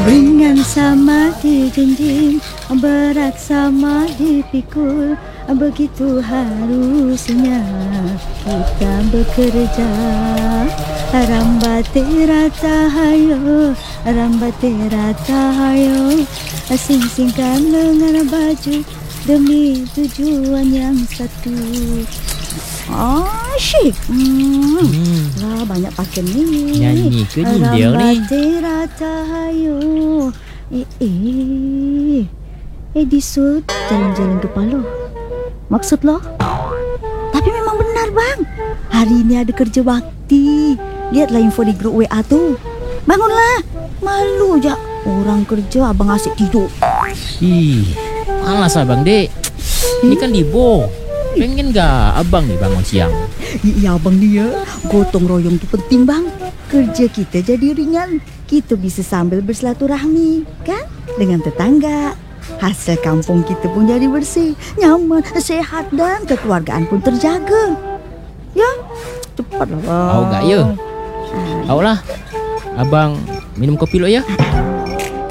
Ringan sama dijinjing, berat sama dipikul. Begitu harusnya kita bekerja. Rambate rata hayo, sing-singkan dengan baju demi tujuan yang satu. Asyik. Wah, banyak pakai ni. Nyanyi ke dia ni? Rata hayo. Disut jalan-jalan ke Paloh. Maksud lo? Tapi memang benar bang, hari ini ada kerja bakti. Lihatlah info di grup WA tu. Bangunlah, malu je orang kerja abang asyik tidur. Malas abang dek. Ini kan libur. Pengen gak abang ni bangun siang? Iya abang dia, gotong royong tu penting bang. Kerja kita jadi ringan. Kita bisa sambil bersilaturahmi kan dengan tetangga. Hasil kampung kita pun jadi bersih, nyaman, sehat dan kekeluargaan pun terjaga. Ya, cepatlah bang. Tahu gak ya? Tahu lah. Abang minum kopi lo ya.